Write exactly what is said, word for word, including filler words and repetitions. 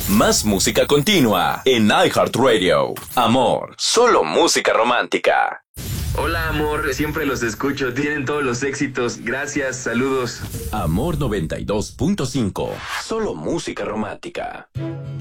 Más música continua en iHeartRadio. Amor, solo música romántica. Hola, amor, siempre los escucho, tienen todos los éxitos. Gracias, saludos. Amor noventa y dos punto cinco, solo música romántica.